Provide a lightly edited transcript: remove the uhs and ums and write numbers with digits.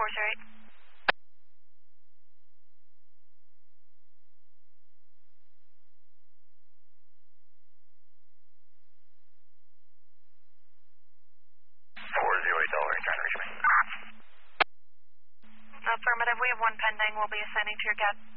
408. Affirmative, we have one pending. We'll be ascending to your gap.